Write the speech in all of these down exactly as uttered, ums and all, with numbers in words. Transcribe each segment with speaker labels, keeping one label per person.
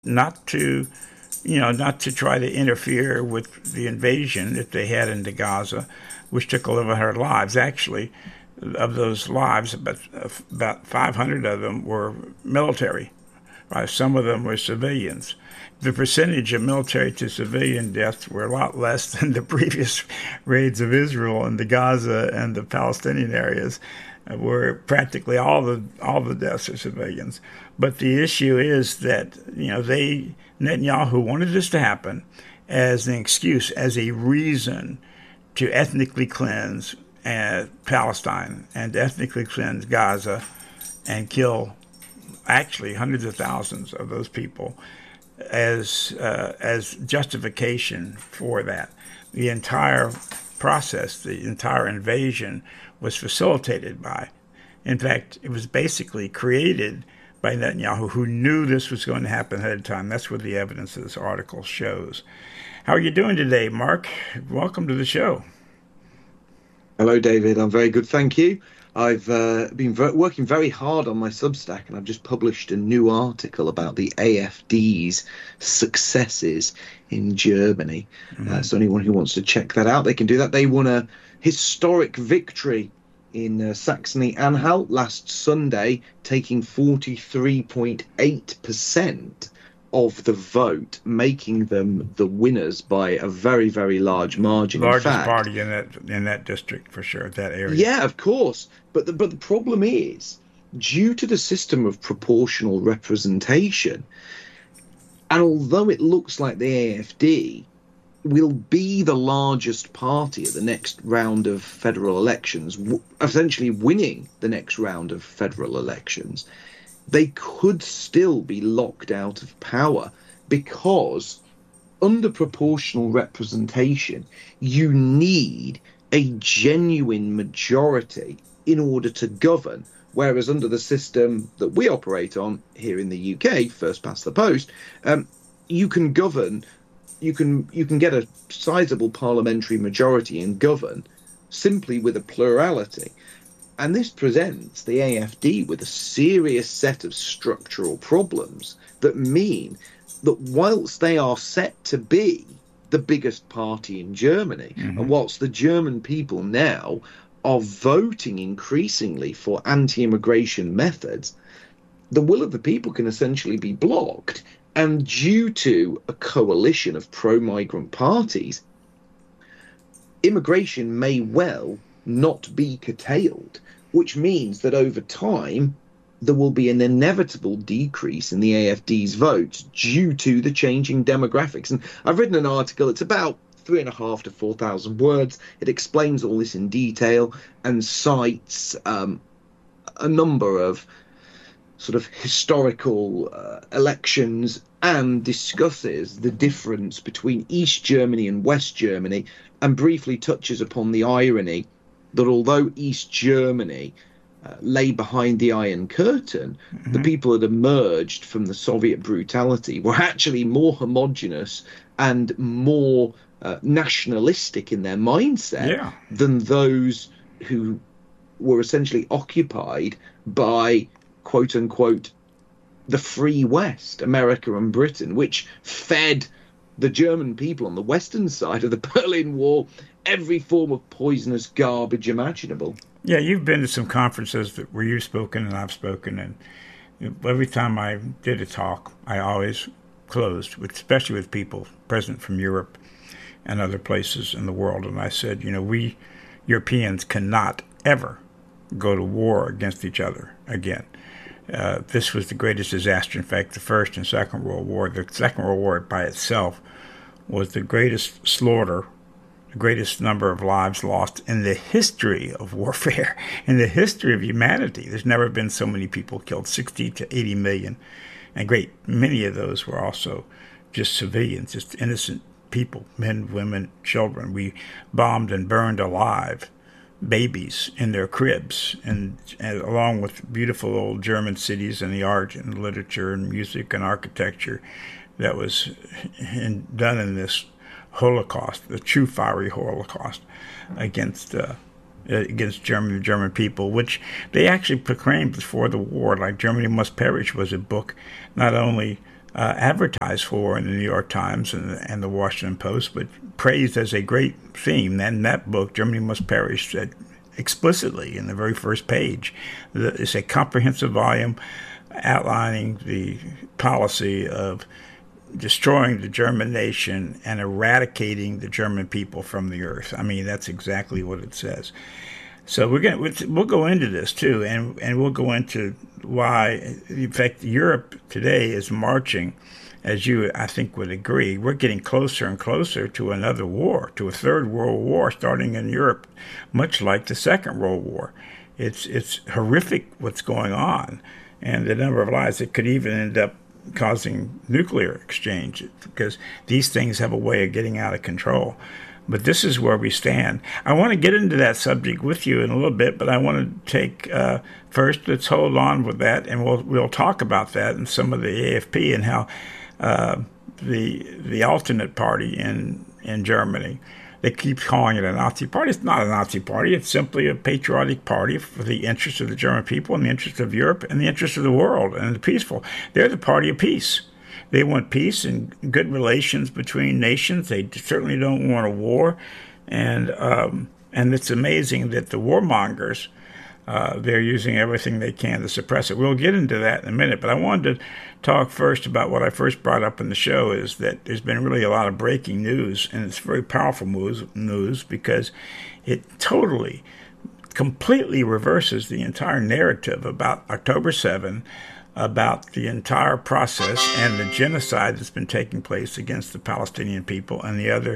Speaker 1: not to, you know, not to try to interfere with the invasion that they had into Gaza, which took eleven hundred lives. Actually, of those lives, about about five hundred of them were military. Right? Some of them were civilians. The percentage of military to civilian deaths were a lot less than the previous raids of Israel in the Gaza and the Palestinian areas, where practically all the all the deaths are civilians. But the issue is that, you know, they Netanyahu wanted this to happen as an excuse, as a reason to ethnically cleanse uh, Palestine and ethnically cleanse Gaza and kill actually hundreds of thousands of those people as uh, as justification for that. The entire process, the entire invasion was facilitated by, in fact, it was basically created by Netanyahu, who knew this was going to happen ahead of time. That's what the evidence of this article shows. How are you doing today, Mark? Welcome to the show.
Speaker 2: Hello, David. I'm very good, thank you. I've uh, been ver- working very hard on my Substack, and I've just published a new article about the A F D's successes in Germany. Mm-hmm. Uh, so anyone who wants to check that out, they can do that. They won a historic victory in uh, Saxony-Anhalt last Sunday, taking forty-three point eight percent of the vote, making them the winners by a very, very large margin.
Speaker 1: Largest
Speaker 2: in fact,
Speaker 1: party in that in that district, for sure, that area.
Speaker 2: Yeah, of course. But the, but the problem is, due to the system of proportional representation, and although it looks like the A F D will be the largest party at the next round of federal elections, w- essentially winning the next round of federal elections, they could still be locked out of power, because under proportional representation, you need a genuine majority in order to govern, whereas under the system that we operate on here in the U K, first past the post, um, you can govern, you can you can get a sizable parliamentary majority and govern simply with a plurality. And this presents the A F D with a serious set of structural problems that mean that whilst they are set to be the biggest party in Germany, mm-hmm. and whilst the German people now are voting increasingly for anti-immigration methods, the will of the people can essentially be blocked. And due to a coalition of pro-migrant parties, immigration may well not be curtailed, which means that over time there will be an inevitable decrease in the A F D's votes due to the changing demographics. And I've written an article, it's about three and a half to four thousand words. It explains all this in detail and cites um, a number of sort of historical uh, elections, and discusses the difference between East Germany and West Germany, and briefly touches upon the irony that although East Germany uh, lay behind the Iron Curtain, mm-hmm. the people that emerged from the Soviet brutality were actually more homogenous and more uh, nationalistic in their mindset
Speaker 1: yeah.
Speaker 2: than those who were essentially occupied by, quote unquote, the free West, America and Britain, which fed the German people on the western side of the Berlin Wall every form of poisonous garbage imaginable.
Speaker 1: Yeah, you've been to some conferences that where you've spoken and I've spoken, and every time I did a talk, I always closed, with, especially with people present from Europe and other places in the world, and I said, you know, we Europeans cannot ever go to war against each other again. Uh, this was the greatest disaster. In fact, the First and Second World War, the Second World War by itself was the greatest slaughter, the greatest number of lives lost in the history of warfare, in the history of humanity. There's never been so many people killed, sixty to eighty million. And great many of those were also just civilians, just innocent people, men, women, children. We bombed and burned alive babies in their cribs, and, and along with beautiful old German cities and the art and literature and music and architecture that was in, done in this Holocaust, the true fiery Holocaust against uh, against German the German people, which they actually proclaimed before the war. Like Germany Must Perish was a book not only uh, advertised for in the New York Times and, and the Washington Post, but praised as a great theme. And that book, Germany Must Perish, said explicitly in the very first page, it's a comprehensive volume outlining the policy of destroying the German nation and eradicating the German people from the earth. I mean, that's exactly what it says. So we're going we'll go into this too, and and we'll go into why, in fact, Europe today is marching, as you I think would agree. We're getting closer and closer to another war, to a third world war starting in Europe, much like the Second World War. It's it's horrific what's going on, and the number of lives that could even end up causing nuclear exchange, because these things have a way of getting out of control. But this is where we stand. I want to get into that subject with you in a little bit, but I want to take uh, first, let's hold on with that, and we'll we'll talk about that and some of the A F P and how uh, the the alternate party in in Germany, they keep calling it a Nazi party. It's not a Nazi party. It's simply a patriotic party for the interests of the German people and the interests of Europe and the interests of the world and the peaceful. They're the party of peace. They want peace and good relations between nations. They certainly don't want a war. And um, and it's amazing that the warmongers, uh, they're using everything they can to suppress it. We'll get into that in a minute. But I wanted to talk first about what I first brought up in the show, is that there's been really a lot of breaking news, and it's very powerful news, news because it totally, completely reverses the entire narrative about October seventh, about the entire process and the genocide that's been taking place against the Palestinian people and the other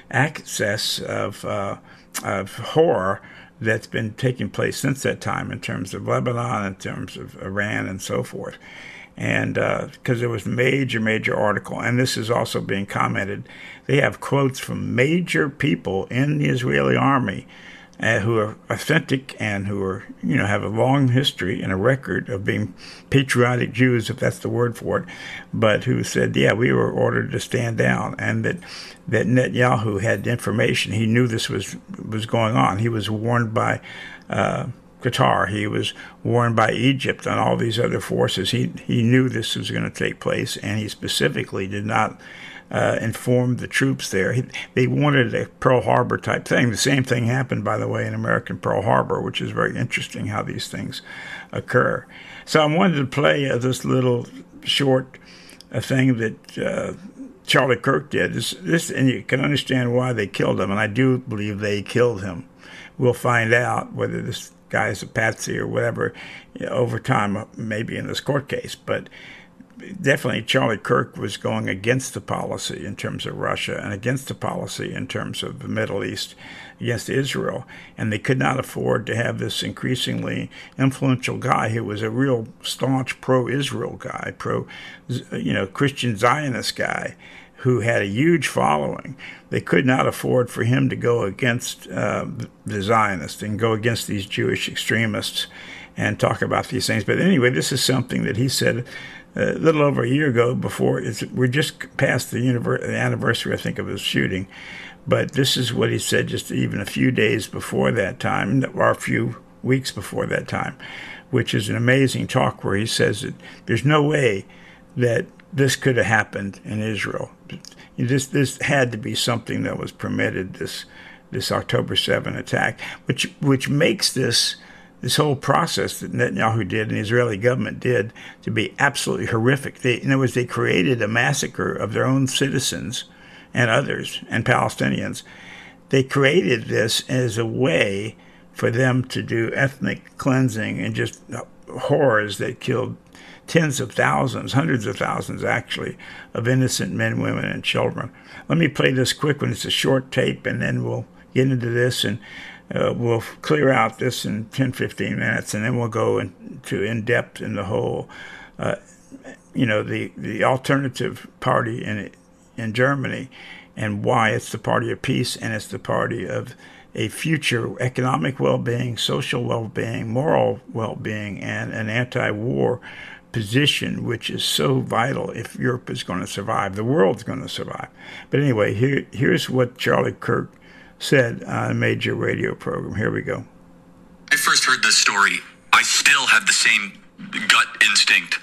Speaker 1: access of, uh, of horror that's been taking place since that time in terms of Lebanon, in terms of Iran, and so forth. And because uh, there was major, major article, and this is also being commented, they have quotes from major people in the Israeli army Uh, who are authentic and who are, you know, have a long history and a record of being patriotic Jews, if that's the word for it, but who said, yeah, we were ordered to stand down, and that that Netanyahu had information. He knew this was was going on. He was warned by uh, Qatar. He was warned by Egypt and all these other forces. He he knew this was going to take place, and he specifically did not Uh, informed the troops there. He, they wanted a Pearl Harbor type thing. The same thing happened, by the way, in American Pearl Harbor, which is very interesting how these things occur. So I wanted to play uh, this little short uh, thing that uh, Charlie Kirk did. This, this, and you can understand why they killed him, and I do believe they killed him. We'll find out whether this guy is a patsy or whatever, you know, over time, maybe in this court case, but definitely Charlie Kirk was going against the policy in terms of Russia and against the policy in terms of the Middle East, against Israel. And they could not afford to have this increasingly influential guy who was a real staunch pro-Israel guy, pro, you know, Christian Zionist guy who had a huge following. They could not afford for him to go against uh, the Zionists and go against these Jewish extremists and talk about these things. But anyway, this is something that he said a little over a year ago. Before it's, we're just past the, univer- the anniversary, I think, of his shooting, but this is what he said just even a few days before that time, or a few weeks before that time, which is an amazing talk where he says that there's no way that this could have happened in Israel. This this had to be something that was permitted, this this October seventh attack, which which makes this this whole process that Netanyahu did and the Israeli government did to be absolutely horrific. They, in other words, they created a massacre of their own citizens and others and Palestinians. They created this as a way for them to do ethnic cleansing and just horrors that killed tens of thousands, hundreds of thousands actually, of innocent men, women, and children. Let me play this quick one. It's a short tape, and then we'll get into this, and Uh, we'll clear out this in ten, fifteen minutes, and then we'll go into in-depth in the whole, uh, you know, the, the alternative party in in Germany and why it's the party of peace and it's the party of a future economic well-being, social well-being, moral well-being, and an anti-war position, which is so vital if Europe is going to survive. The world's going to survive. But anyway, here here's what Charlie Kirk said on a major radio program. Here we go.
Speaker 3: I first heard this story, I still have the same gut instinct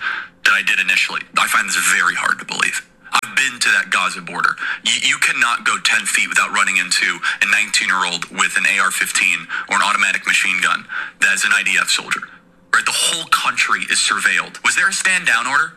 Speaker 3: than I did initially. I find this very hard to believe. I've been to that Gaza border. You, you cannot go ten feet without running into a nineteen-year-old with an A R fifteen or an automatic machine gun that's an I D F soldier. Right? The whole country is surveilled. Was there a stand-down order?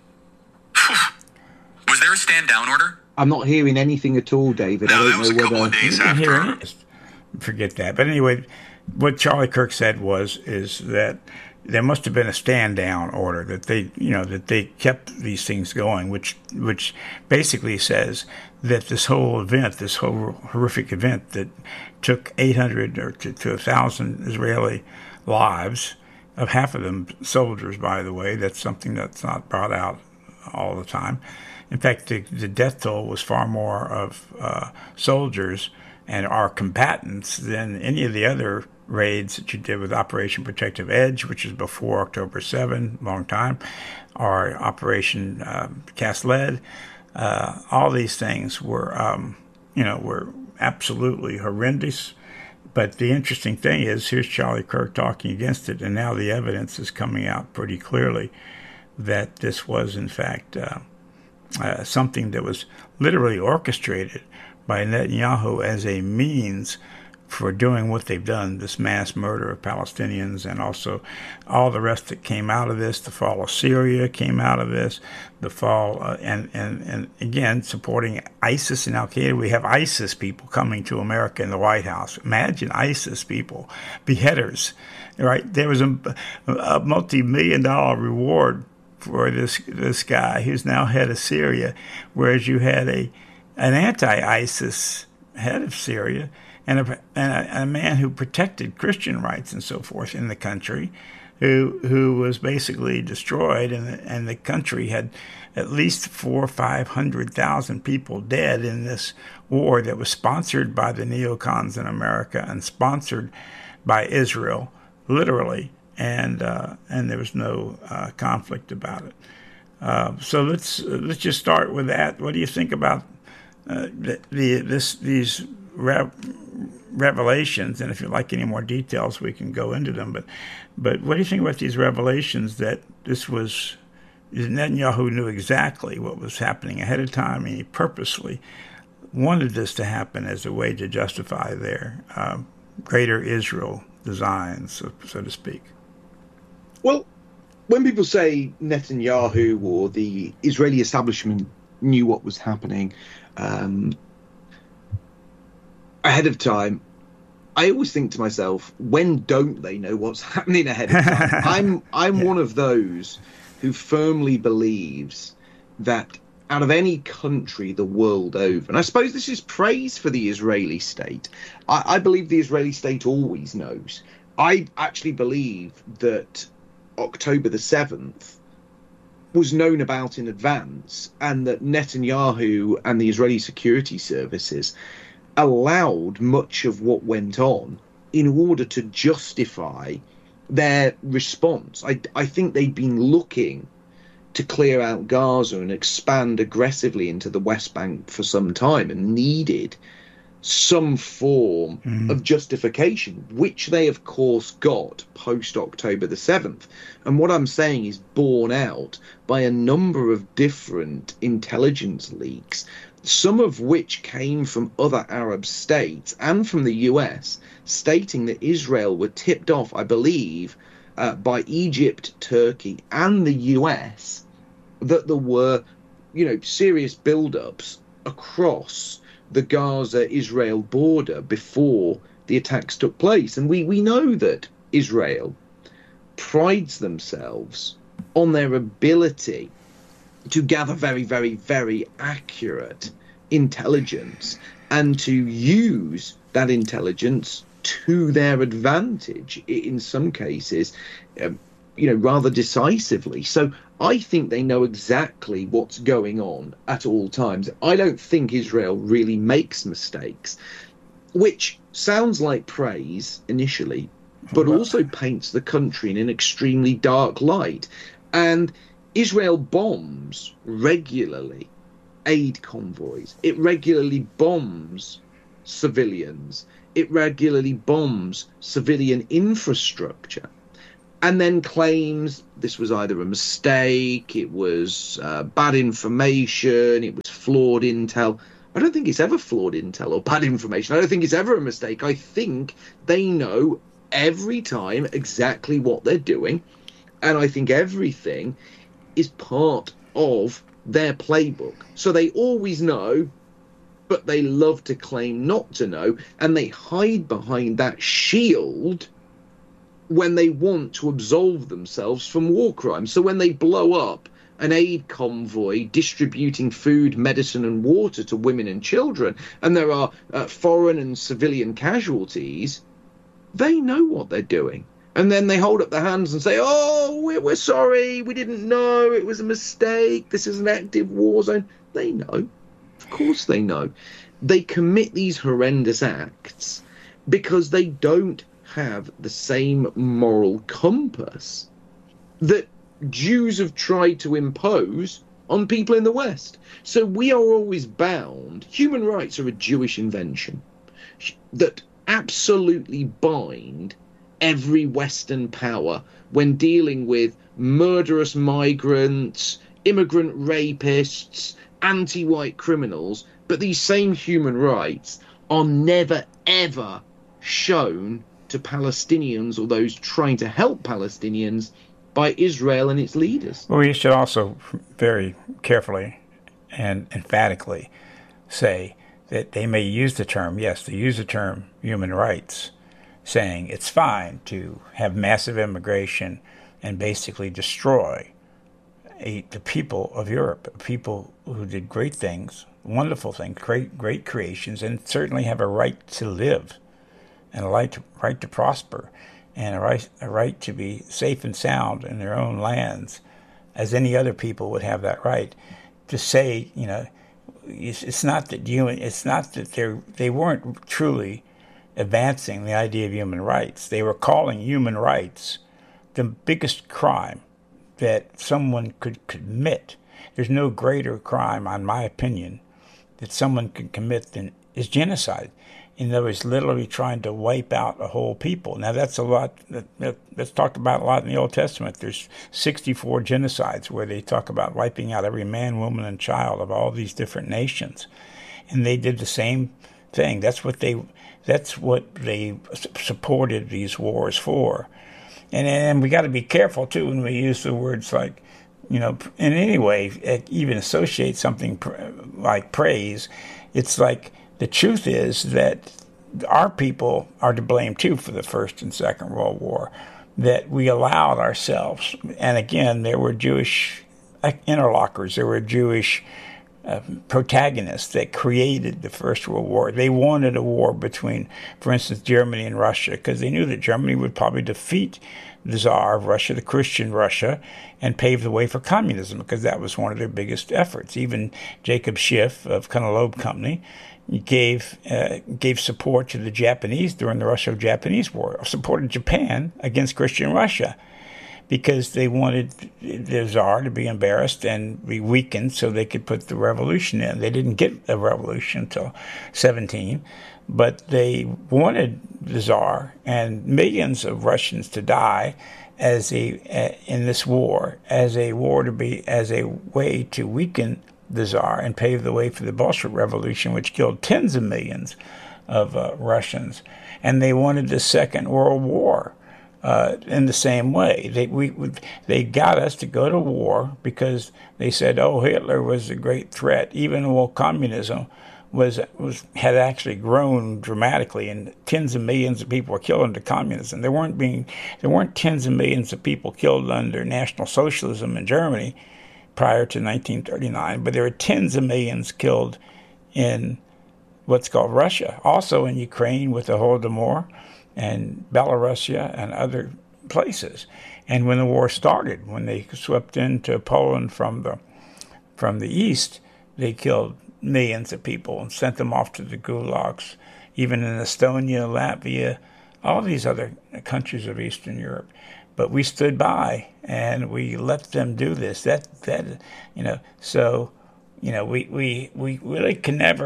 Speaker 3: Was there a stand-down order?
Speaker 2: I'm not hearing anything at all, David.
Speaker 3: No,
Speaker 2: I don't
Speaker 3: that was
Speaker 2: know
Speaker 3: a couple
Speaker 2: whether...
Speaker 3: of days
Speaker 1: You can hear
Speaker 3: after.
Speaker 1: it. Forget that. But anyway, what Charlie Kirk said was is that there must have been a stand down order, that they, you know, that they kept these things going, which which basically says that this whole event, this whole horrific event that took eight hundred or to, to one thousand Israeli lives, of half of them soldiers, by the way. That's something that's not brought out all the time. In fact, the, the death toll was far more of uh, soldiers and our combatants than any of the other raids that you did with Operation Protective Edge, which was before October seventh, long time, or Operation uh, Cast Lead. Uh, all these things were, um, you know, were absolutely horrendous. But the interesting thing is, here's Charlie Kirk talking against it, and now the evidence is coming out pretty clearly that this was, in fact, uh, uh, something that was literally orchestrated by Netanyahu as a means for doing what they've done, this mass murder of Palestinians, and also all the rest that came out of this. The fall of Syria came out of this, the fall, uh, and, and, and again, supporting ISIS and Al-Qaeda. We have ISIS people coming to America in the White House. Imagine ISIS people, beheaders, right? There was a, a multi-million dollar reward for this this guy who's now head of Syria, whereas you had a an anti-ISIS head of Syria, and a, and a, and a man who protected Christian rights and so forth in the country, who who was basically destroyed, and the, and the country had at least four or five hundred thousand people dead in this war that was sponsored by the neocons in America and sponsored by Israel, literally, and uh, and there was no uh, conflict about it. Uh, so let's let's just start with that. What do you think about uh, the, the this these rev- revelations? And if you like any more details, we can go into them. But but what do you think about these revelations that this was Netanyahu knew exactly what was happening ahead of time, and he purposely wanted this to happen as a way to justify their uh, greater Israel designs, so, so to speak?
Speaker 2: Well, when people say Netanyahu or the Israeli establishment knew what was happening um, ahead of time, I always think to myself, when don't they know what's happening ahead of time? I'm I'm yeah. one of those who firmly believes that out of any country the world over, and I suppose this is praise for the Israeli state, I, I believe the Israeli state always knows. I actually believe that October the seventh was known about in advance, and that Netanyahu and the Israeli security services allowed much of what went on in order to justify their response. I, I think they'd been looking to clear out Gaza and expand aggressively into the West Bank for some time, and needed some form mm. of justification, which they of course got post October the seventh. And what I'm saying is borne out by a number of different intelligence leaks, some of which came from other Arab states and from the U S, stating that Israel were tipped off, I believe, uh, by Egypt, Turkey and the U S, that there were, you know, serious build-ups across the Gaza-Israel border before the attacks took place. And we, we know that Israel prides themselves on their ability to gather very, very, very accurate intelligence and to use that intelligence to their advantage, in some cases, um, you know, rather decisively. So I think they know exactly what's going on at all times. I don't think Israel really makes mistakes, which sounds like praise initially, but also paints the country in an extremely dark light. And Israel bombs regularly aid convoys. It regularly bombs civilians. It regularly bombs civilian infrastructure. and then claims this was either a mistake, it was uh, bad information, it was flawed intel. I don't think it's ever flawed intel or bad information. I don't think it's ever a mistake. I think they know every time exactly what they're doing, and I think everything is part of their playbook. So they always know, but they love to claim not to know, and they hide behind that shield when they want to absolve themselves from war crimes. So when they blow up an aid convoy distributing food, medicine and water to women and children, and there are uh, foreign and civilian casualties, they know what they're doing. And then they hold up their hands and say, oh, we're, we're sorry, we didn't know, it was a mistake, this is an active war zone. They know. Of course they know. They commit these horrendous acts because they don't have the same moral compass that Jews have tried to impose on people in the West. So we are always bound. Human rights are a Jewish invention that absolutely bind every Western power when dealing with murderous migrants, immigrant rapists, anti-white criminals. But these same human rights are never, ever shown to Palestinians or those trying to help Palestinians by Israel and its leaders.
Speaker 1: Well, we should also very carefully and emphatically say that they may use the term, yes, they use the term human rights, saying it's fine to have massive immigration and basically destroy a, the people of Europe, people who did great things, wonderful things, great great creations, and certainly have a right to live and a right to, right to prosper, and a right, a right to be safe and sound in their own lands, as any other people would have that right. To say, you know, it's, it's not that you, it's not that they they weren't truly advancing the idea of human rights. They were calling human rights the biggest crime that someone could commit. There's no greater crime, in my opinion, that someone could commit than is genocide. In other words, literally trying to wipe out a whole people. Now, that's a lot, that, that, that's talked about a lot in the Old Testament. There's sixty-four genocides where they talk about wiping out every man, woman, and child of all these different nations. And they did the same thing. That's what they, that's what they supported these wars for. And, and we got to be careful, too, when we use the words like, you know, in any way, even associate something like praise. It's like, the truth is that our people are to blame, too, for the First and Second World War, that we allowed ourselves. And again, there were Jewish interlocutors, there were Jewish uh, protagonists that created the First World War. They wanted a war between, for instance, Germany and Russia, because they knew that Germany would probably defeat the Tsar of Russia, the Christian Russia, and pave the way for communism, because that was one of their biggest efforts. Even Jacob Schiff of Kunnellob Company gave uh, gave support to the Japanese during the Russo-Japanese War, supported Japan against Christian Russia, because they wanted the Tsar to be embarrassed and be weakened so they could put the revolution in. They didn't get a revolution until seventeen, but they wanted the Tsar and millions of Russians to die as a uh, in this war, as a war to be as a way to weaken the Tsar and paved the way for the Bolshevik Revolution, which killed tens of millions of uh, Russians. And they wanted the Second World War uh, in the same way. They we they got us to go to war because they said, oh, Hitler was a great threat, even though communism was was had actually grown dramatically, and tens of millions of people were killed under communism. There weren't being there weren't tens of millions of people killed under National Socialism in Germany prior to nineteen thirty-nine, but there were tens of millions killed in what's called Russia, also in Ukraine with the Holodomor and Belarusia and other places. And when the war started, when they swept into Poland from the from the east, they killed millions of people and sent them off to the gulags, even in Estonia, Latvia, all these other countries of Eastern Europe. But we stood by and we let them do this. That that you know, so you know, we we, we really can never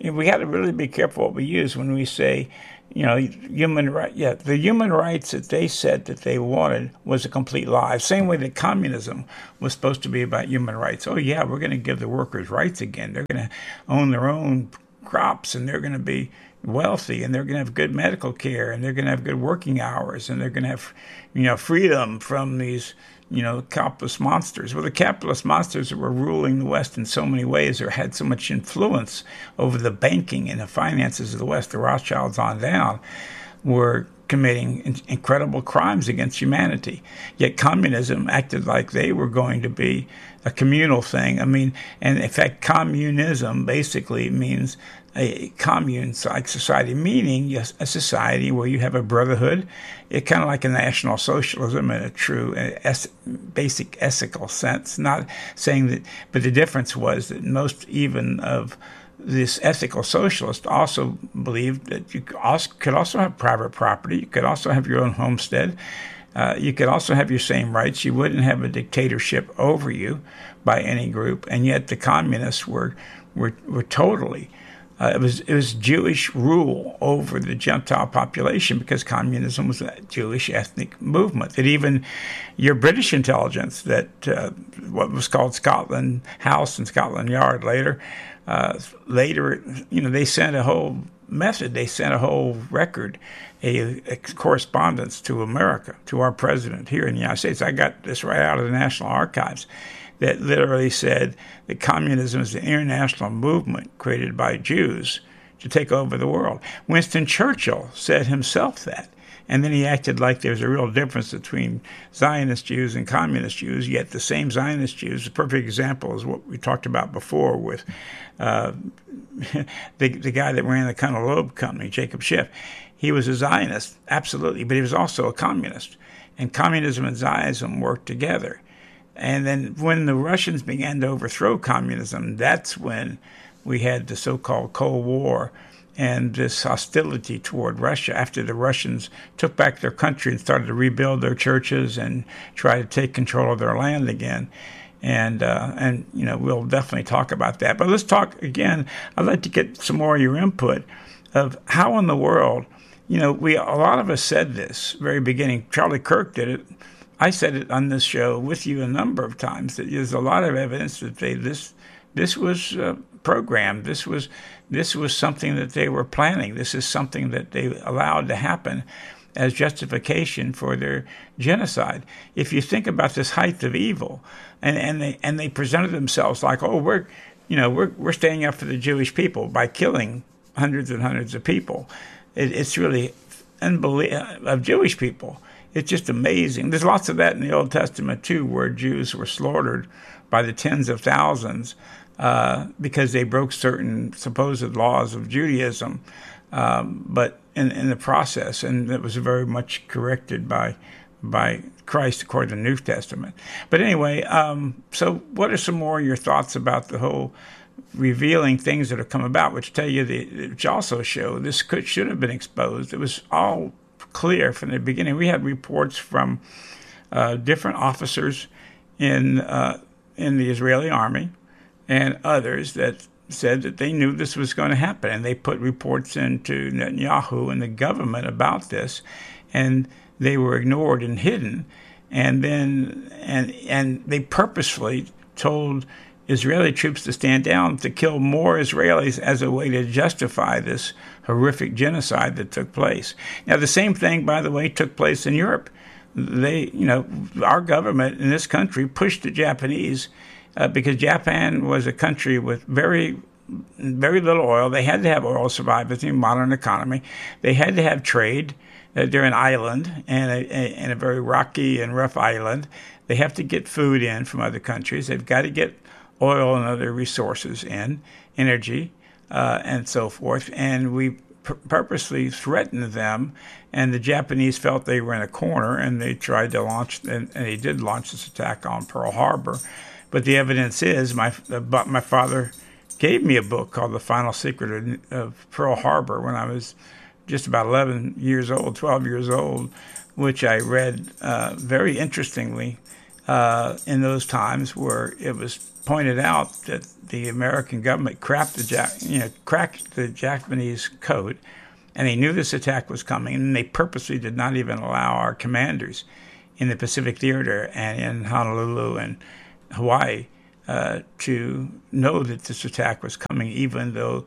Speaker 1: we got to really be careful what we use when we say, you know, human right. Yeah, the human rights that they said that they wanted was a complete lie. Same way that communism was supposed to be about human rights. Oh yeah, we're going to give the workers rights again. They're going to own their own crops, and they're going to be wealthy, and they're going to have good medical care, and they're going to have good working hours, and they're going to have, you know, freedom from these, you know, capitalist monsters. Well, the capitalist monsters that were ruling the West in so many ways, or had so much influence over the banking and the finances of the West, the Rothschilds on down, were committing in- incredible crimes against humanity. Yet communism acted like they were going to be a communal thing. I mean, and in fact, communism basically means a commune-like society, meaning a society where you have a brotherhood. It's kind of like a National Socialism in a true, es- basic ethical sense. Not saying that, but the difference was that most even of this ethical socialist also believed that you could also have private property. You could also have your own homestead. Uh, you could also have your same rights. You wouldn't have a dictatorship over you by any group. And yet the communists were were were totally. Uh, it was it was Jewish rule over the Gentile population, because communism was a Jewish ethnic movement. That even your British intelligence, that uh, what was called Scotland House and Scotland Yard later, uh, later, you know, they sent a whole method. They sent a whole record, a, a correspondence to America, to our president here in the United States. I got this right out of the National Archives, that literally said that communism is an international movement created by Jews to take over the world. Winston Churchill said himself that. And then he acted like there's a real difference between Zionist Jews and communist Jews, yet the same Zionist Jews. A perfect example is what we talked about before with uh, the, the guy that ran the Colonel Loeb Company, Jacob Schiff. He was a Zionist, absolutely, but he was also a communist. And communism and Zionism worked together. And then when the Russians began to overthrow communism, that's when we had the so-called Cold War and this hostility toward Russia after the Russians took back their country and started to rebuild their churches and try to take control of their land again. And, uh, and you know, we'll definitely talk about that. But let's talk again. I'd like to get some more of your input of how in the world, you know, we a lot of us said this very beginning. Charlie Kirk did it. I said it on this show with you a number of times, that there's a lot of evidence that they this this was uh, programmed. This was this was something that they were planning. This is something that they allowed to happen as justification for their genocide. If you think about this height of evil, and, and they and they presented themselves like, oh, we're you know we're we're standing up for the Jewish people by killing hundreds and hundreds of people. It, it's really unbelievable of Jewish people. It's just amazing. There's lots of that in the Old Testament, too, where Jews were slaughtered by the tens of thousands uh, because they broke certain supposed laws of Judaism, um, but in, in the process, and it was very much corrected by by Christ according to the New Testament. But anyway, um, so what are some more of your thoughts about the whole revealing things that have come about, which tell you, the, which also show this could should have been exposed? It was all clear from the beginning. We had reports from uh, different officers in uh, in the Israeli army and others that said that they knew this was going to happen, and they put reports into Netanyahu and the government about this, and they were ignored and hidden. And then and and they purposefully told Israeli troops to stand down to kill more Israelis as a way to justify this horrific genocide that took place. Now, the same thing, by the way, took place in Europe. They, you know, our government in this country pushed the Japanese uh, because Japan was a country with very, very little oil. They had to have oil to survive in the modern economy. They had to have trade. Uh, they're an island, and a, a, and a very rocky and rough island. They have to get food in from other countries. They've got to get oil and other resources in, energy, uh, and so forth. And we pur- purposely threatened them, and the Japanese felt they were in a corner, and they tried to launch, and, and they did launch this attack on Pearl Harbor. But the evidence is, my uh, my father gave me a book called The Final Secret of, of Pearl Harbor when I was just about eleven years old, twelve years old, which I read uh, very interestingly. uh, in those times where it was pointed out that the American government cracked the, ja- you know, cracked the Japanese code, and they knew this attack was coming, and they purposely did not even allow our commanders in the Pacific Theater and in Honolulu and Hawaii uh, to know that this attack was coming, even though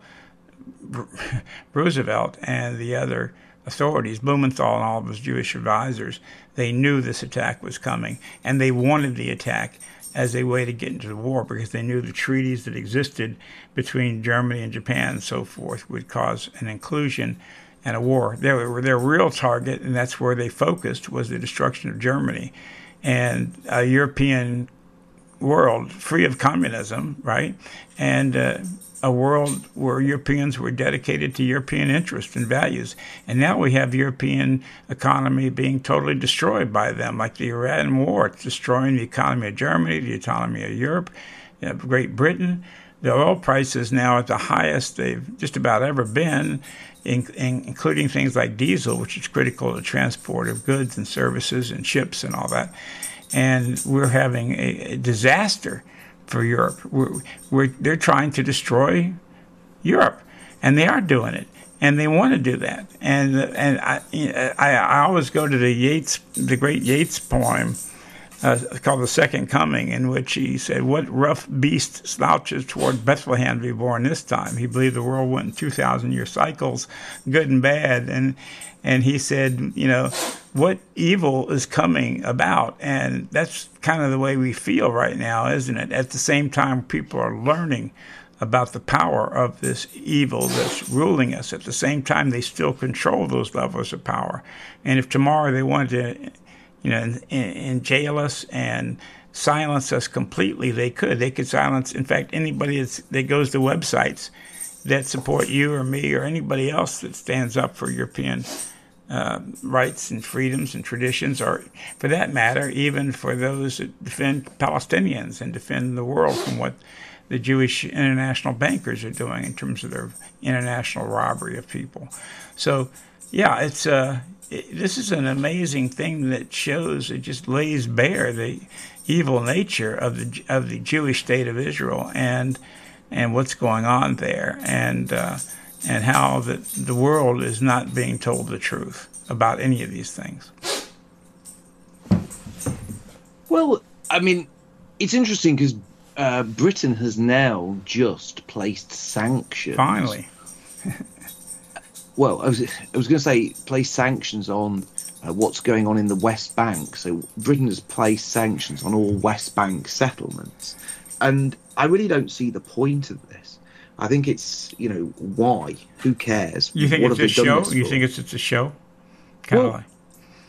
Speaker 1: Roosevelt and the other authorities, Blumenthal and all of his Jewish advisors, they knew this attack was coming, and they wanted the attack as a way to get into the war because they knew the treaties that existed between Germany and Japan and so forth would cause an inclusion and a war. Their, their real target, and that's where they focused, was the destruction of Germany and a European world free of communism, right? And uh, a world where Europeans were dedicated to European interests and values. And now we have European economy being totally destroyed by them, like the Iran war. It's destroying the economy of Germany, the economy of Europe, you know, Great Britain. The oil prices now at the highest they've just about ever been, in, in, including things like diesel, which is critical to transport of goods and services and ships and all that. And we're having a, a disaster for Europe. We're, we're, they're trying to destroy Europe, and they are doing it, and they want to do that. And and I I, I always go to the Yeats, the great Yeats poem uh, called "The Second Coming," in which he said, "What rough beast slouches toward Bethlehem to be born this time?" He believed the world went in two thousand year cycles, good and bad, and and he said, you know, what evil is coming about? And that's kind of the way we feel right now, isn't it? At the same time, people are learning about the power of this evil that's ruling us. At the same time, they still control those levels of power. And if tomorrow they wanted to, you know, in, in jail us and silence us completely, they could. They could silence, in fact, anybody that's, that goes to websites that support you or me or anybody else that stands up for European Uh, rights and freedoms and traditions, or for that matter, even for those that defend Palestinians and defend the world from what the Jewish international bankers are doing in terms of their international robbery of people. So, yeah, it's uh, it, this is an amazing thing that shows, it just lays bare the evil nature of the of the Jewish state of Israel and and what's going on there, and uh, and how the, the world is not being told the truth about any of these things.
Speaker 2: Well, I mean, it's interesting because uh, Britain has now just placed sanctions.
Speaker 1: Finally.
Speaker 2: Well, I was I was going to say place sanctions on uh, what's going on in the West Bank. So Britain has placed sanctions on all West Bank settlements. And I really don't see the point of this. I think it's, you know, why? Who cares?
Speaker 1: You think
Speaker 2: what
Speaker 1: it's a show? You think it's, it's a show? Kind
Speaker 2: well,
Speaker 1: of like.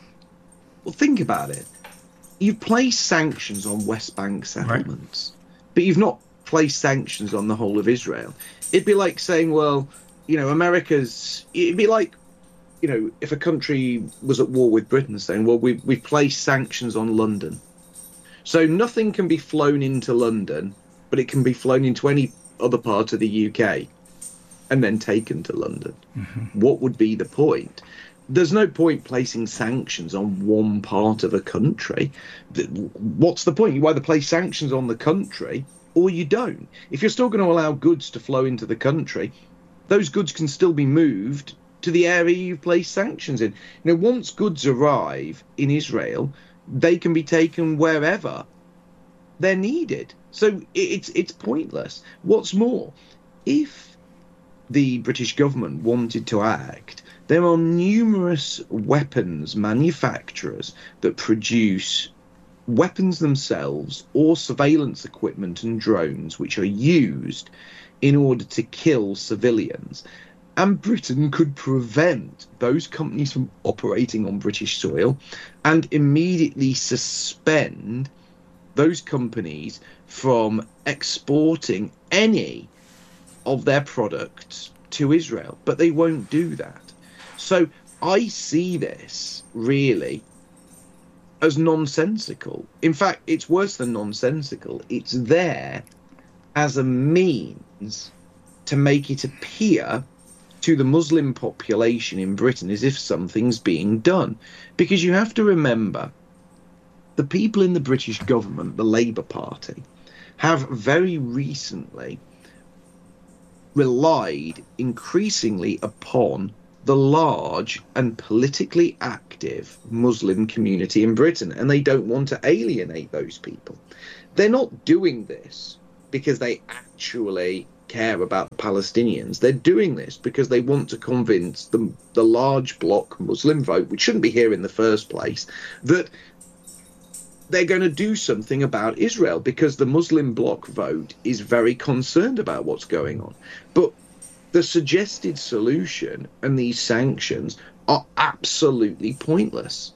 Speaker 2: Well, think about it. You've placed sanctions on West Bank settlements, right, but you've not placed sanctions on the whole of Israel. It'd be like saying, well, you know, America's... It'd be like, you know, if a country was at war with Britain saying, well, we we placed sanctions on London. So nothing can be flown into London, but it can be flown into any other part of the U K and then taken to London. Mm-hmm. What would be the point? There's no point placing sanctions on one part of a country. What's the point? You either place sanctions on the country or you don't. If you're still going to allow goods to flow into the country, those goods can still be moved to the area you've placed sanctions in. You know, once goods arrive in Israel, they can be taken wherever they're needed. So it's it's pointless. What's more, if the British government wanted to act, there are numerous weapons manufacturers that produce weapons themselves or surveillance equipment and drones which are used in order to kill civilians. And Britain could prevent those companies from operating on British soil and immediately suspend those companies from exporting any of their products to Israel. But they won't do that. So I see this really as nonsensical. In fact, it's worse than nonsensical. It's there as a means to make it appear to the Muslim population in Britain as if something's being done. Because you have to remember the people in the British government, the Labour Party, have very recently relied increasingly upon the large and politically active Muslim community in Britain, and they don't want to alienate those people. They're not doing this because they actually care about Palestinians. They're doing this because they want to convince the, the large bloc Muslim vote, which shouldn't be here in the first place, that they're going to do something about Israel, because the Muslim bloc vote is very concerned about what's going on. But the suggested solution and these sanctions are absolutely pointless.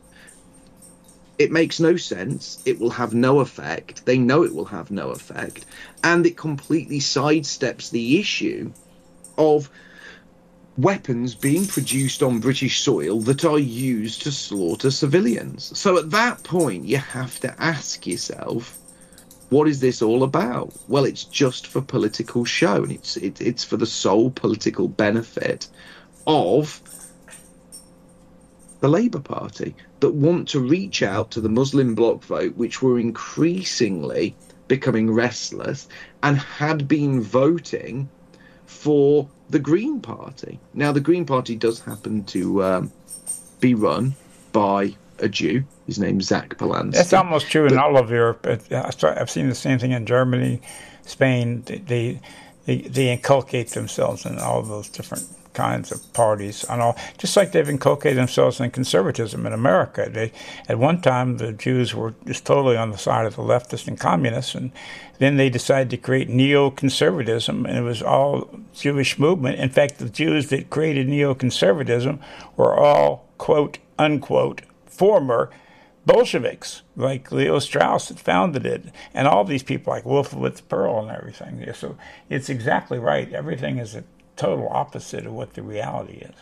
Speaker 2: It makes no sense. It will have no effect. They know it will have no effect. And it completely sidesteps the issue of weapons being produced on British soil that are used to slaughter civilians. So at that point, you have to ask yourself, what is this all about? Well, it's just for political show, and it's it, it's for the sole political benefit of the Labour Party, that want to reach out to the Muslim bloc vote, which were increasingly becoming restless and had been voting for the Green Party. Now, the Green Party does happen to um, be run by a Jew. His name's Zach Polansky.
Speaker 1: That's almost true in all of Europe. I've seen the same thing in Germany, Spain. They they they inculcate themselves in all those different kinds of parties, and all, just like they've inculcated themselves in conservatism in America. They, at one time, the Jews were just totally on the side of the leftists and communists, and then they decided to create neoconservatism, and it was all Jewish movement. In fact, the Jews that created neoconservatism were all, quote, unquote, former Bolsheviks, like Leo Strauss that founded it, and all these people like Wolfowitz Pearl and everything. So it's exactly right. Everything is a total opposite of what the reality is.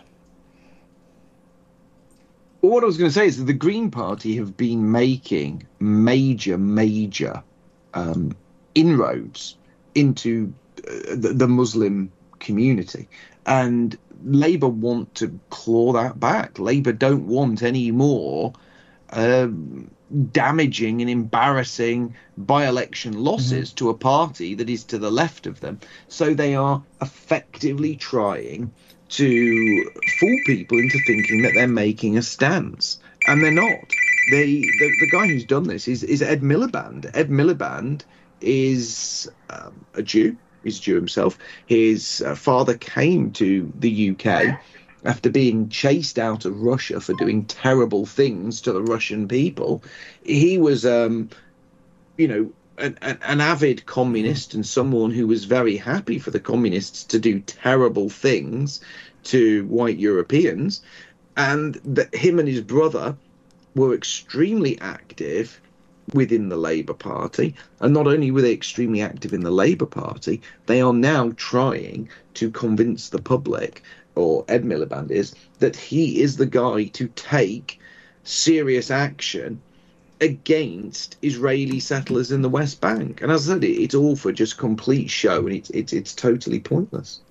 Speaker 2: Well, what I was going to say is that the Green Party have been making major, major um, inroads into uh, the, the Muslim community, and Labour want to claw that back. Labour don't want any more um, damaging and embarrassing by-election losses mm-hmm. to a party that is to the left of them. So they are effectively trying to fool people into thinking that they're making a stance, and they're not. They, the, the guy who's done this is, is Ed Miliband. Ed Miliband is um, a Jew. He's a Jew himself. His uh, father came to the U K after being chased out of Russia for doing terrible things to the Russian people. He was, um, you know, an, an, an avid communist and someone who was very happy for the communists to do terrible things to white Europeans. And that him and his brother were extremely active within the Labour Party. And not only were they extremely active in the Labour Party, they are now trying to convince the public, or Ed Miliband is, that he is the guy to take serious action against Israeli settlers in the West Bank. And as I said, it's all for just complete show, and it's it's it's totally pointless.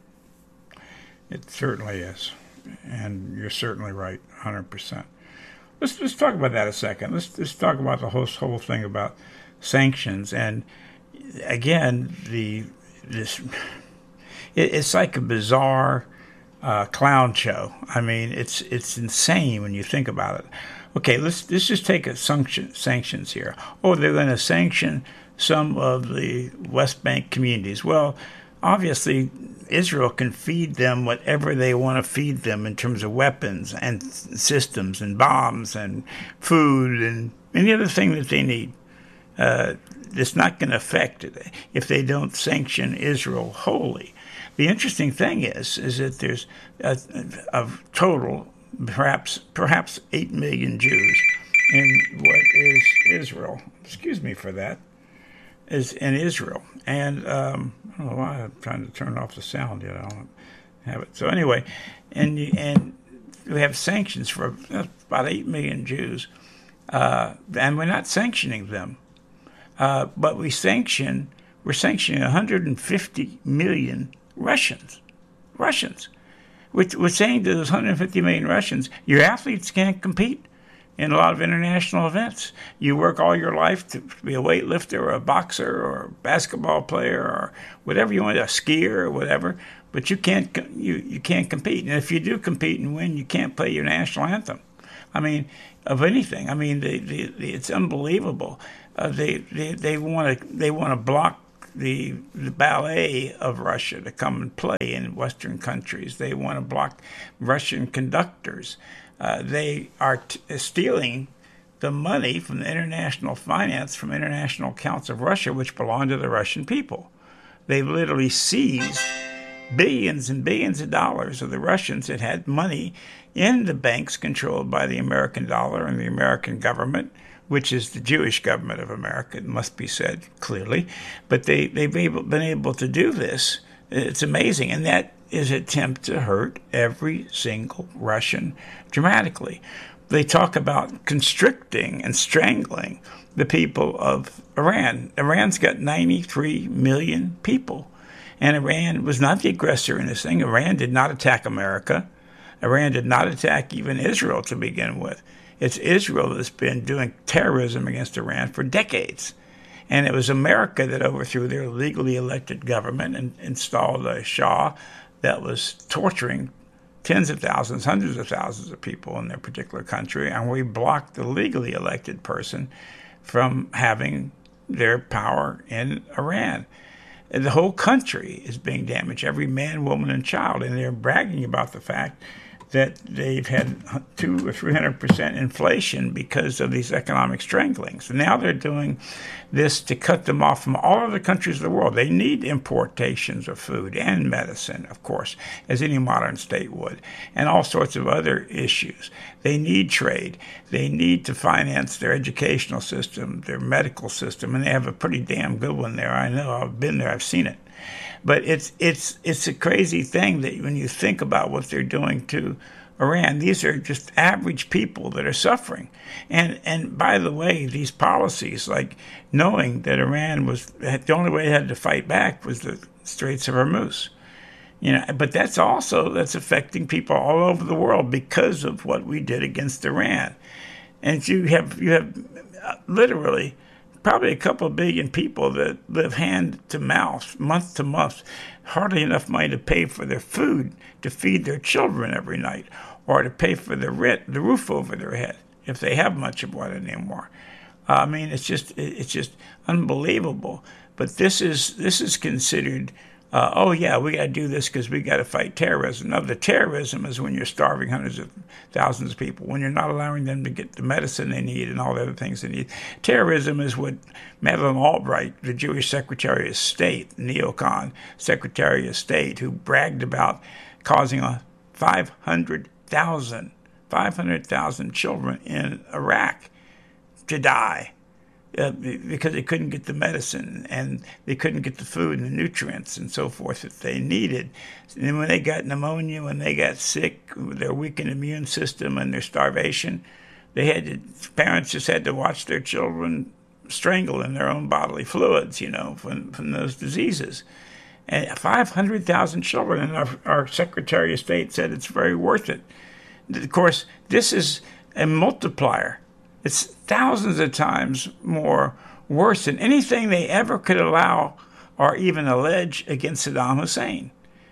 Speaker 1: It certainly is, and you're certainly right, one hundred percent. Let's let's talk about that a second. Let's let's talk about the whole whole thing about sanctions, and again, the this it, it's like a bizarre Uh, clown show. I mean, it's it's insane when you think about it. Okay, let's let's just take a sanction, sanctions here. Oh, they're going to sanction some of the West Bank communities. Well, obviously, Israel can feed them whatever they want to feed them in terms of weapons and systems and bombs and food and any other thing that they need. Uh, it's not going to affect it if they don't sanction Israel wholly. The interesting thing is, is that there's a, a total, perhaps perhaps eight million Jews in what is Israel. Excuse me for that. Is in Israel, and um, I don't know why I'm trying to turn off the sound yet. I don't have it. So anyway, and and we have sanctions for about eight million Jews, uh, and we're not sanctioning them, uh, but we sanction. We're sanctioning one hundred fifty million. Russians, Russians. We're, we're saying to those one hundred fifty million Russians, your athletes can't compete. in a lot of international events. You work all your life to be a weightlifter or a boxer or a basketball player or whatever you want, a skier or whatever, but you can't you, you can't compete. And if you do compete and win, you can't play your national anthem. I mean, of anything. I mean, the, the, the, it's unbelievable. Uh, they they they want to they want to block the the ballet of Russia to come and play in Western countries. They want to block Russian conductors. Uh, they are t- stealing the money from the international finance from international accounts of Russia, which belong to the Russian people. They've literally seized billions and billions of dollars of the Russians that had money in the banks controlled by the American dollar and the American government, which is the Jewish government of America, it must be said clearly. But they, they've able, been able to do this. It's amazing. And that is an attempt to hurt every single Russian dramatically. They talk about constricting and strangling the people of Iran. Iran's got ninety-three million people. And Iran was not the aggressor in this thing. Iran did not attack America. Iran did not attack even Israel to begin with. It's Israel that's been doing terrorism against Iran for decades. And it was America that overthrew their legally elected government and installed a Shah that was torturing tens of thousands, hundreds of thousands of people in their particular country. And we blocked the legally elected person from having their power in Iran. And the whole country is being damaged, every man, woman, and child. And they're bragging about the fact that they've had two or three hundred percent inflation because of these economic stranglings. And now they're doing this to cut them off from all other countries of the world. They need importations of food and medicine, of course, as any modern state would, and all sorts of other issues. They need trade. They need to finance their educational system, their medical system, and they have a pretty damn good one there. I know. I've been there. I've seen it. But it's it's it's a crazy thing that when you think about what they're doing to Iran, these are just average people that are suffering. And and by the way, these policies, like knowing that Iran was the only way they had to fight back was the Straits of Hormuz, you know. But that's also that's affecting people all over the world because of what we did against Iran. And you have you have literally probably a couple of billion people that live hand to mouth, month to month, hardly enough money to pay for their food, to feed their children every night, or to pay for the rent, the roof over their head, if they have much of one anymore. Uh, I mean, it's just it's just unbelievable. But this is this is considered. Uh, oh, yeah, we got to do this because we got to fight terrorism. No, the terrorism is when you're starving hundreds of thousands of people, when you're not allowing them to get the medicine they need and all the other things they need. Terrorism is what Madeleine Albright, the Jewish Secretary of State, neocon Secretary of State, who bragged about causing a five hundred thousand children in Iraq to die. Uh, because they couldn't get the medicine and they couldn't get the food and the nutrients and so forth that they needed. And when they got pneumonia, when they got sick, their weakened immune system and their starvation, they had to, parents just had to watch their children strangle in their own bodily fluids, you know, from, from those diseases. And five hundred thousand children, and our, our Secretary of State said it's very worth it. Of course, this is a multiplier. It's thousands of times more worse than anything they ever could allow or even allege against Saddam Hussein.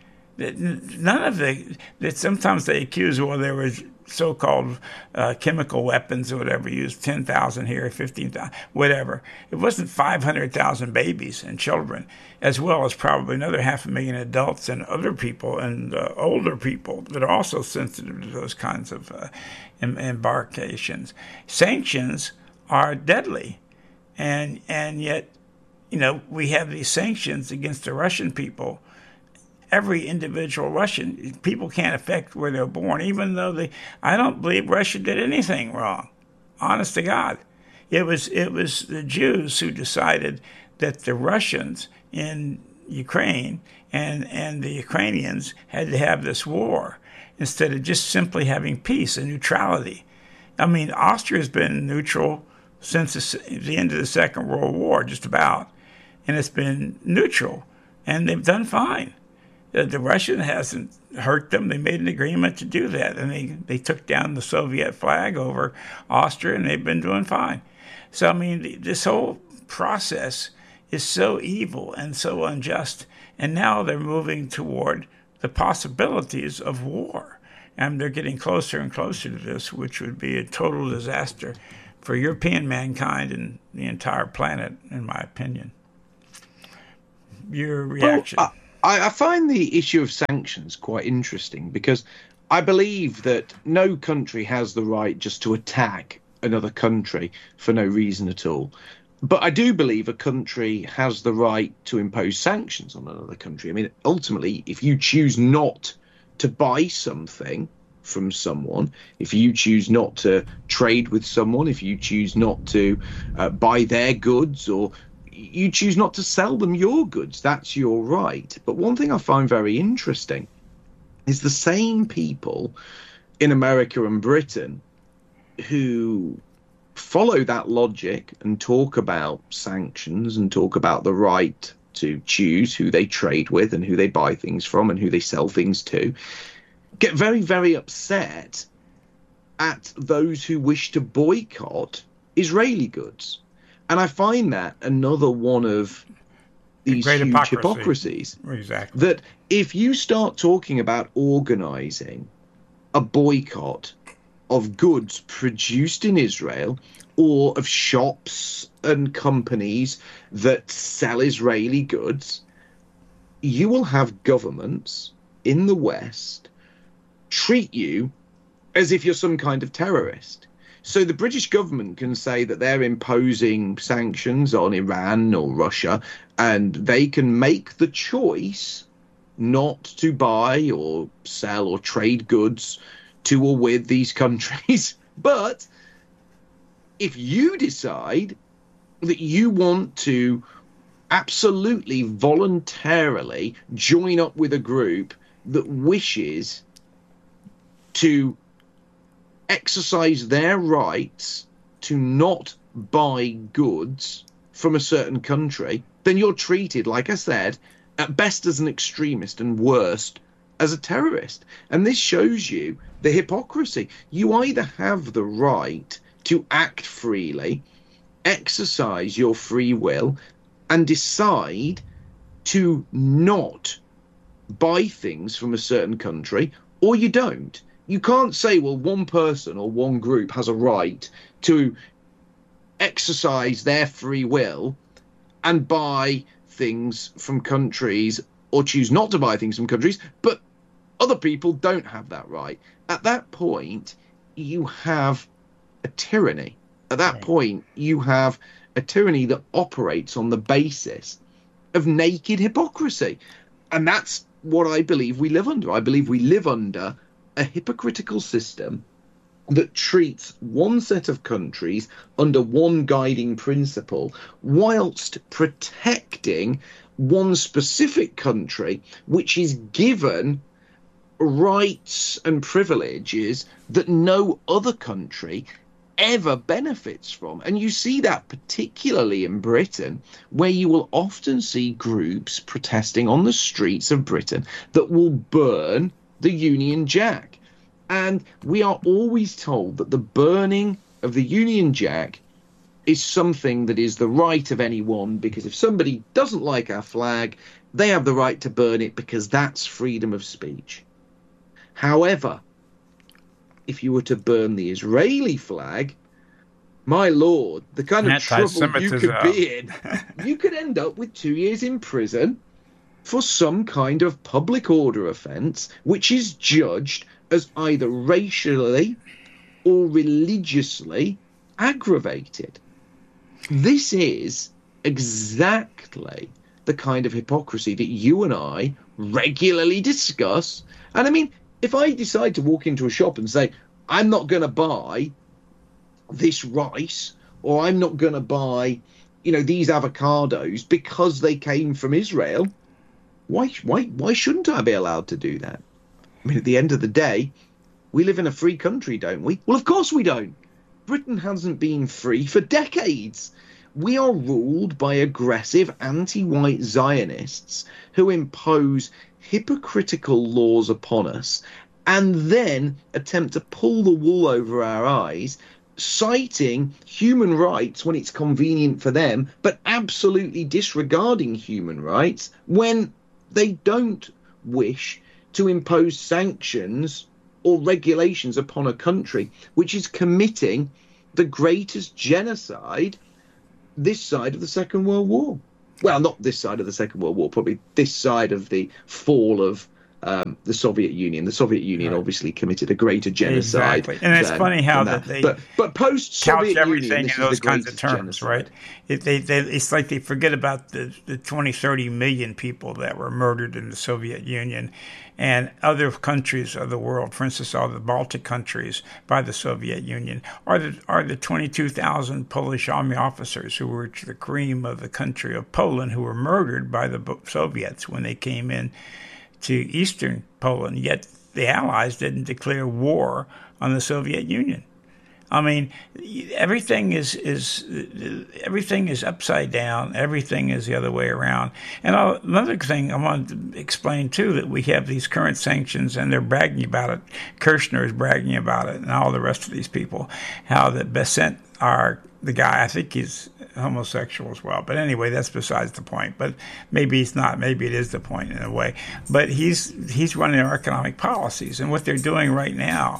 Speaker 1: None of the, that sometimes they accuse, well, there was so-called uh, chemical weapons or whatever, used ten thousand here, fifteen thousand, whatever. It wasn't five hundred thousand babies and children, as well as probably another half a million adults and other people and uh, older people that are also sensitive to those kinds of uh, em- embarkations. Sanctions are deadly, and and yet, you know, we have these sanctions against the Russian people. Every individual Russian, people can't affect where they're born, even though they, I don't believe Russia did anything wrong. Honest to God. It was, it was the Jews who decided that the Russians in Ukraine and, and the Ukrainians had to have this war instead of just simply having peace and neutrality. I mean, Austria's been neutral since the end of the Second World War, just about, and it's been neutral, and they've done fine. The, the Russian hasn't hurt them. They made an agreement to do that, and they, they took down the Soviet flag over Austria, and they've been doing fine. So, I mean, this whole process is so evil and so unjust, and now they're moving toward the possibilities of war. And they're getting closer and closer to this, which would be a total disaster for European mankind and the entire planet, in my opinion. Your reaction?
Speaker 2: Well, I, I find the issue of sanctions quite interesting, because I believe that no country has the right just to attack another country for no reason at all. But I do believe a country has the right to impose sanctions on another country. I mean, ultimately, if you choose not to buy something from someone, if you choose not to trade with someone, if you choose not to uh, buy their goods, or you choose not to sell them your goods, that's your right. But one thing I find very interesting is the same people in America and Britain who follow that logic and talk about sanctions and talk about the right to choose who they trade with and who they buy things from and who they sell things to, get very, very upset at those who wish to boycott Israeli goods. And I find that another one of these
Speaker 1: Great
Speaker 2: huge
Speaker 1: hypocrisy.
Speaker 2: hypocrisies.
Speaker 1: Exactly.
Speaker 2: That if you start talking about organizing a boycott of goods produced in Israel, or of shops and companies that sell Israeli goods, you will have governments in the West treat you as if you're some kind of terrorist. So the British government can say that they're imposing sanctions on Iran or Russia, and they can make the choice not to buy or sell or trade goods to or with these countries. But if you decide that you want to absolutely voluntarily join up with a group that wishes to exercise their rights to not buy goods from a certain country, then you're treated, like I said, at best as an extremist and worst as a terrorist. And this shows you the hypocrisy. You either have the right to act freely, exercise your free will, and decide to not buy things from a certain country, or you don't. You can't say, well, one person or one group has a right to exercise their free will and buy things from countries, or choose not to buy things from countries, but other people don't have that right. At that point, you have a tyranny. At that right. point, you have a tyranny that operates on the basis of naked hypocrisy. And that's what I believe we live under. I believe we live under a hypocritical system that treats one set of countries under one guiding principle, whilst protecting one specific country, which is given rights and privileges that no other country ever benefits from. And you see that particularly in Britain, where you will often see groups protesting on the streets of Britain that will burn the Union Jack. And we are always told that the burning of the Union Jack is something that is the right of anyone, because if somebody doesn't like our flag, they have the right to burn it, because that's freedom of speech. However, if you were to burn the Israeli flag, my lord, the kind of trouble you could be in, you could end up with two years in prison for some kind of public order offence, which is judged as either racially or religiously aggravated. This is exactly the kind of hypocrisy that you and I regularly discuss. And I mean, if I decide to walk into a shop and say, I'm not going to buy this rice, or I'm not going to buy, you know, these avocados because they came from Israel, why, why, why shouldn't I be allowed to do that? I mean, at the end of the day, we live in a free country, don't we? Well, of course we don't. Britain hasn't been free for decades. We are ruled by aggressive anti-white Zionists who impose hypocritical laws upon us and then attempt to pull the wool over our eyes, citing human rights when it's convenient for them, but absolutely disregarding human rights when they don't wish to impose sanctions or regulations upon a country which is committing the greatest genocide this side of the Second World War. Well, not this side of the Second World War, probably this side of the fall of um, the Soviet Union. The Soviet Union right. obviously committed a greater genocide.
Speaker 1: Exactly. And it's
Speaker 2: than,
Speaker 1: funny how
Speaker 2: that.
Speaker 1: that they
Speaker 2: but, but post-Soviet
Speaker 1: couch everything
Speaker 2: Union,
Speaker 1: in those kinds of terms, genocide. Right? It, they, they, it's like they forget about the, the twenty, thirty million people that were murdered in the Soviet Union and other countries of the world, for instance, all the Baltic countries by the Soviet Union, or the, or the twenty-two thousand Polish army officers who were the cream of the country of Poland who were murdered by the Soviets when they came in to eastern Poland, yet the Allies didn't declare war on the Soviet Union. I mean, everything is is everything is upside down. Everything is the other way around. And I'll, another thing I wanted to explain too, that we have these current sanctions, and they're bragging about it. Kirchner is bragging about it, and all the rest of these people, how that Bessent are the guy. I think he's homosexual as well. But anyway, that's besides the point. But maybe he's not. Maybe it is the point in a way. But he's he's running our economic policies, and what they're doing right now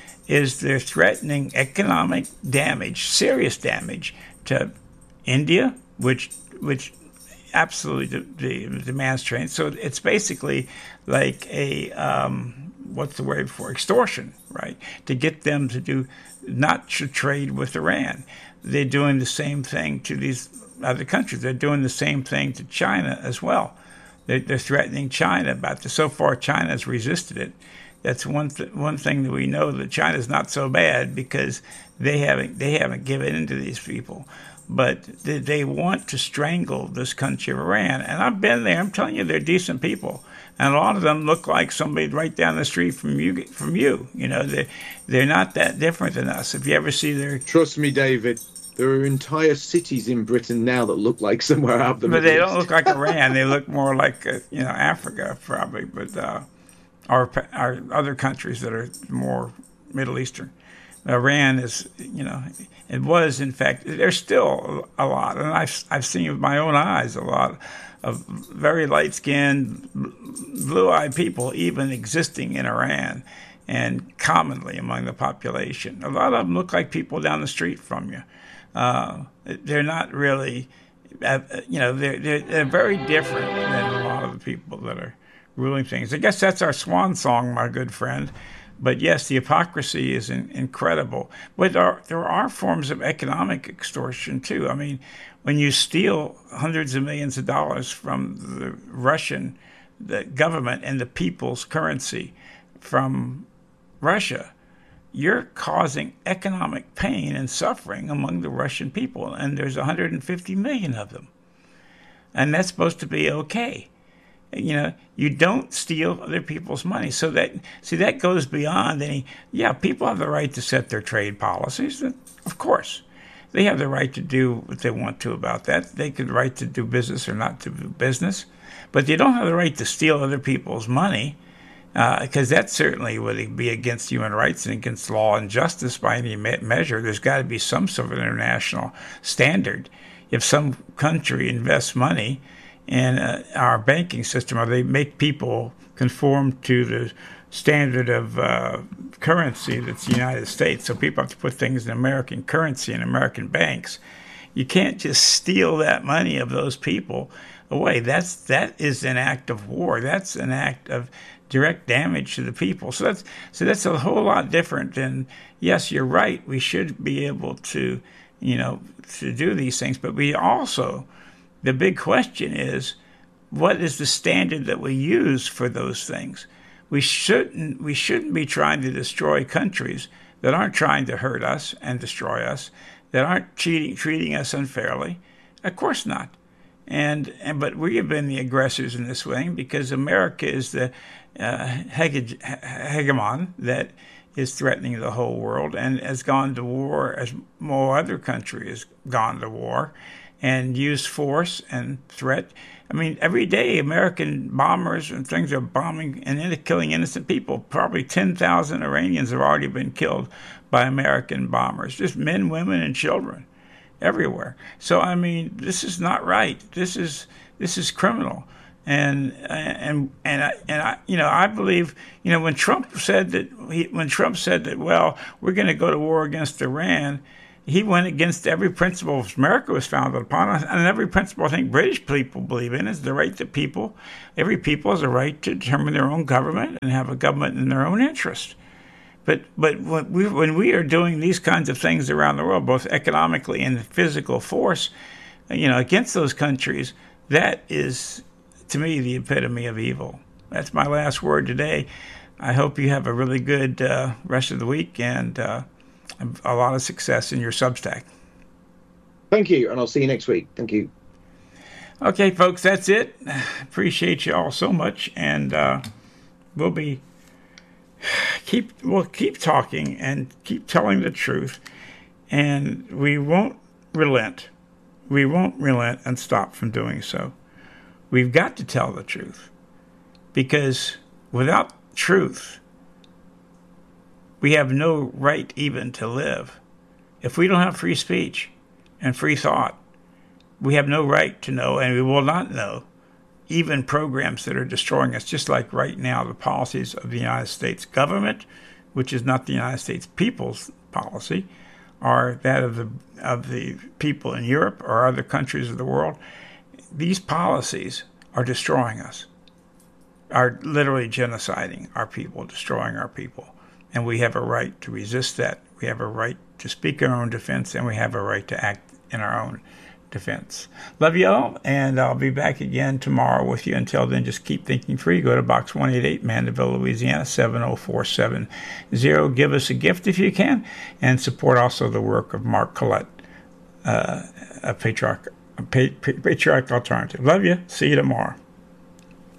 Speaker 1: is they're threatening economic damage, serious damage to India, which which absolutely de- de- demands trade. So it's basically like a um, what's the word for extortion, right? To get them to do not to trade with Iran. They're doing the same thing to these other countries. They're doing the same thing to China as well. They're, they're threatening China about this. So far, China has resisted it. That's one th- one thing that we know, that China's not so bad because they haven't they haven't given in to these people, but they, they want to strangle this country of Iran. And I've been there. I'm telling you, they're decent people, and a lot of them look like somebody right down the street from you. From you, you know, they they're not that different than us. If you ever see their
Speaker 2: trust me, David. There are entire cities in Britain now that look like somewhere out of the
Speaker 1: But
Speaker 2: Middle
Speaker 1: they
Speaker 2: East.
Speaker 1: don't look like Iran. They look more like uh, you know Africa probably, but. Uh, Or, or other countries that are more Middle Eastern. Iran is, you know, it was, in fact, there's still a lot, and I've, I've seen with my own eyes a lot of very light-skinned, blue-eyed people even existing in Iran and commonly among the population. A lot of them look like people down the street from you. Uh, they're not really, uh, you know, they're, they're, they're very different than a lot of the people that are ruling things. I guess that's our swan song, my good friend. But yes, the hypocrisy is in, incredible. But there are, there are forms of economic extortion too. I mean, when you steal hundreds of millions of dollars from the Russian the government and the people's currency from Russia, you're causing economic pain and suffering among the Russian people. And there's one hundred fifty million of them. And that's supposed to be okay. You know, you don't steal other people's money. So that, see, that goes beyond any, yeah, people have the right to set their trade policies. Of course. They have the right to do what they want to about that. They could right to do business or not to do business. But they don't have the right to steal other people's money, because uh, that certainly would be against human rights and against law and justice by any me- measure. There's got to be some sort of international standard. If some country invests money in uh, our banking system, or they make people conform to the standard of uh, currency that's the United States, so people have to put things in American currency in American banks, you can't just steal that money of those people away. That's that is an act of war. That's an act of direct damage to the people. So that's so that's a whole lot different than, yes, you're right, we should be able to, you know, to do these things, but we also, the big question is, what is the standard that we use for those things? We shouldn't we shouldn't be trying to destroy countries that aren't trying to hurt us and destroy us, that aren't cheating, treating us unfairly. Of course not. And, and but we have been the aggressors in this way because America is the uh, hege- hegemon that is threatening the whole world and has gone to war as more other countries has gone to war and used force and threat. I mean, every day American bombers and things are bombing and killing innocent people. Probably ten thousand Iranians have already been killed by American bombers, just men, women, and children everywhere. So, I mean, this is not right. This is this is criminal. And and and I, and I, you know, I believe, you know, when Trump said that he, when Trump said that, well, we're going to go to war against Iran, he went against every principle America was founded upon, and every principle I think British people believe in is the right that people, every people has a right to determine their own government and have a government in their own interest. But but when we when we are doing these kinds of things around the world, both economically and physical force, you know, against those countries, that is, to me, the epitome of evil. That's my last word today. I hope you have a really good uh, rest of the week and uh, a lot of success in your Substack.
Speaker 2: Thank you, and I'll see you next week. Thank you.
Speaker 1: Okay, folks, that's it. Appreciate you all so much, and uh, we'll be keep we'll keep talking and keep telling the truth, and we won't relent. We won't relent and stop from doing so. We've got to tell the truth, because without truth, we have no right even to live. If we don't have free speech and free thought, we have no right to know, and we will not know, even programs that are destroying us, just like right now the policies of the United States government, which is not the United States people's policy, or that of the of the people in Europe or other countries of the world. These policies are destroying us, are literally genociding our people, destroying our people. And we have a right to resist that. We have a right to speak our own defense, and we have a right to act in our own defense. Love you all, and I'll be back again tomorrow with you. Until then, just keep thinking free. Go to Box one eighty-eight, Mandeville, Louisiana, seven oh four seven zero. Give us a gift if you can, and support also the work of Mark Collette, uh, a patriarch, a patriarch alternative. Love you. See you tomorrow.